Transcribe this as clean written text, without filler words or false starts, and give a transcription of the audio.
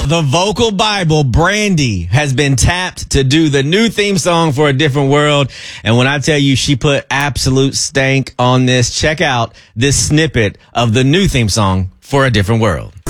The vocal Bible, Brandy, has been tapped to do the new theme song for A Different World. And when I tell you she put absolute stank on this, check out this snippet of the new theme song for A Different World.